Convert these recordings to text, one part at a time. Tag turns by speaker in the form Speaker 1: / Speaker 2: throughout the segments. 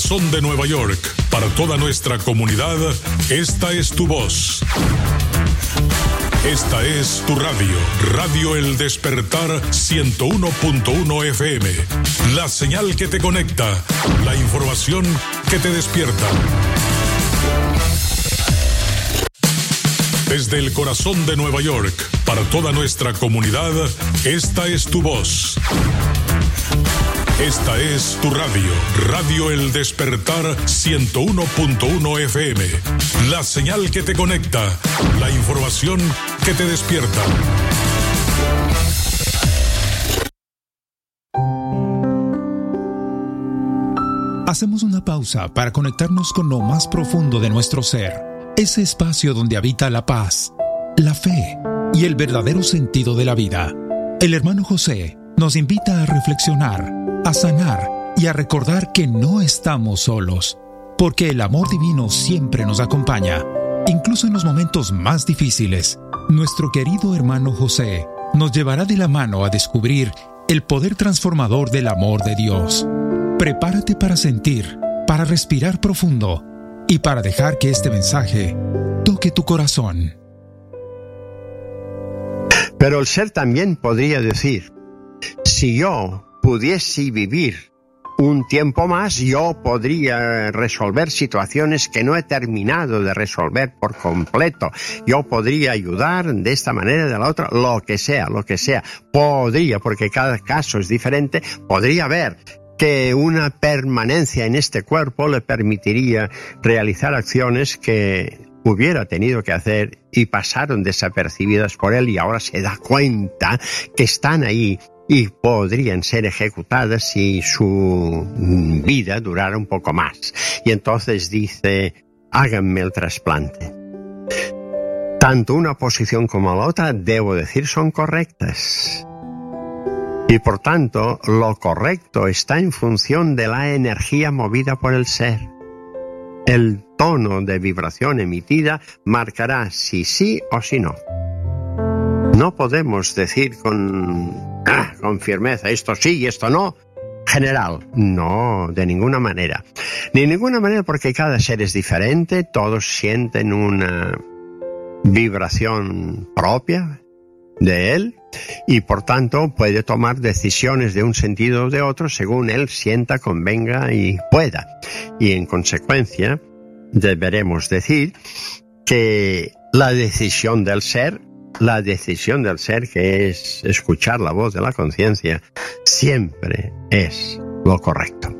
Speaker 1: corazón de Nueva York, para toda nuestra comunidad, esta es tu voz. Esta es tu radio, Radio El Despertar 101.1 FM. La señal que te conecta, la información que te despierta. Desde el corazón de Nueva York, para toda nuestra comunidad, esta es tu voz. Esta es tu radio, Radio El Despertar 101.1 FM. La señal que te conecta, la información que te despierta.
Speaker 2: Hacemos una pausa para conectarnos con lo más profundo de nuestro ser. Ese espacio donde habita la paz, la fe y el verdadero sentido de la vida. El hermano José nos invita a reflexionar, a sanar y a recordar que no estamos solos, porque el amor divino siempre nos acompaña, incluso en los momentos más difíciles. Nuestro querido hermano José nos llevará de la mano a descubrir el poder transformador del amor de Dios. Prepárate para sentir, para respirar profundo y para dejar que este mensaje toque tu corazón.
Speaker 3: Pero el ser también podría decir, si yo pudiese vivir un tiempo más, yo podría resolver situaciones que no he terminado de resolver por completo. Yo podría ayudar de esta manera, de la otra, lo que sea. Podría, porque cada caso es diferente, podría haber que una permanencia en este cuerpo le permitiría realizar acciones que hubiera tenido que hacer y pasaron desapercibidas por él y ahora se da cuenta que están ahí y podrían ser ejecutadas si su vida durara un poco más. Y entonces dice, háganme el trasplante. Tanto una posición como la otra, debo decir, son correctas. Y por tanto, lo correcto está en función de la energía movida por el ser. El tono de vibración emitida marcará si sí o si no. No podemos decir con firmeza esto sí y esto no. General, no, de ninguna manera. Ni de ninguna manera porque cada ser es diferente, todos sienten una vibración propia de él y por tanto puede tomar decisiones de un sentido o de otro según él sienta, convenga y pueda. Y en consecuencia deberemos decir que la decisión del ser que es escuchar la voz de la conciencia siempre es lo correcto.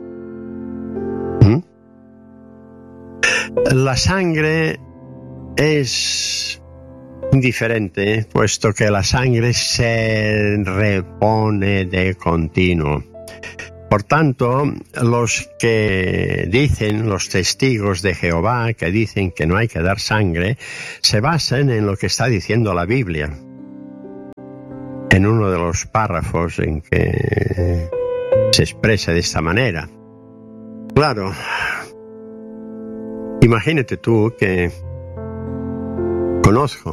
Speaker 3: La sangre es diferente, puesto que la sangre se repone de continuo. Por tanto, los testigos de Jehová, que dicen que no hay que dar sangre, se basan en lo que está diciendo la Biblia. En uno de los párrafos en que se expresa de esta manera. Claro, imagínate tú que conozco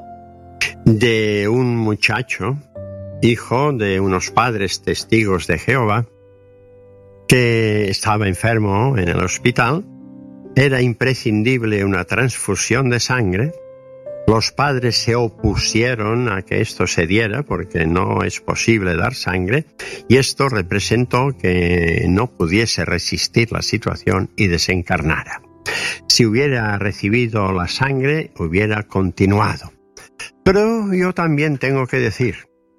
Speaker 3: de un muchacho, hijo de unos padres testigos de Jehová, que estaba enfermo en el hospital. Era imprescindible una transfusión de sangre. Los padres se opusieron a que esto se diera porque no es posible dar sangre, y esto representó que no pudiese resistir la situación y desencarnara. Si hubiera recibido la sangre, hubiera continuado. Pero yo también tengo que decir,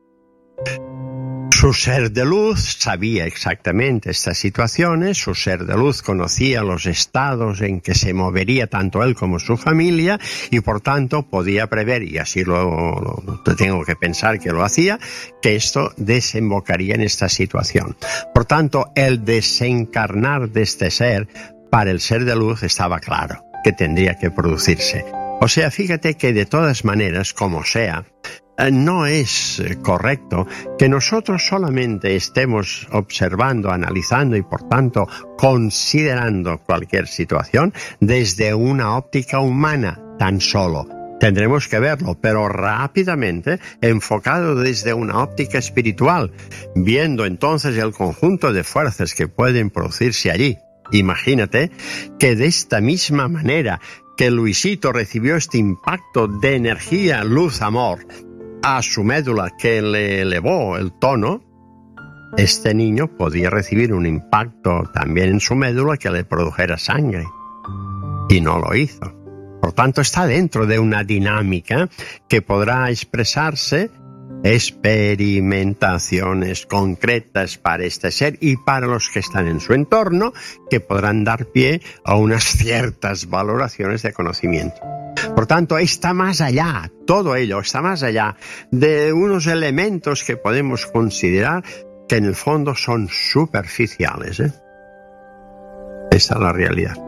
Speaker 3: su ser de luz sabía exactamente estas situaciones, su ser de luz conocía los estados en que se movería tanto él como su familia y por tanto podía prever, y así lo tengo que pensar que lo hacía, que esto desembocaría en esta situación. Por tanto, el desencarnar de este ser, para el ser de luz estaba claro que tendría que producirse. O sea, fíjate que de todas maneras, como sea, no es correcto que nosotros solamente estemos observando, analizando y por tanto considerando cualquier situación desde una óptica humana tan solo. Tendremos que verlo, pero rápidamente enfocado desde una óptica espiritual, viendo entonces el conjunto de fuerzas que pueden producirse allí. Imagínate que de esta misma manera que Luisito recibió este impacto de energía, luz, amor a su médula que le elevó el tono, este niño podía recibir un impacto también en su médula que le produjera sangre. Y no lo hizo. Por tanto, está dentro de una dinámica que podrá expresarse experimentaciones concretas para este ser y para los que están en su entorno, que podrán dar pie a unas ciertas valoraciones de conocimiento. Por tanto, está más allá, todo ello está más allá de unos elementos que podemos considerar que en el fondo son superficiales, ¿eh? Esa es la realidad.